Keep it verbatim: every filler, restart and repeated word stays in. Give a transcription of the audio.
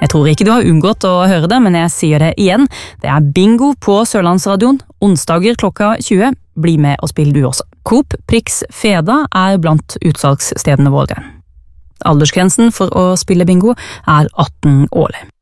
Jeg tror ikke du har unngått å høre det, men jeg sier det igjen. Det er bingo på Sørlandsradioen, onsdager klokka tjue. Bli med og spill du også. Coop Prix Feda er blant utsalgsstedene våre. Aldersgrensen for å spille bingo er atten år.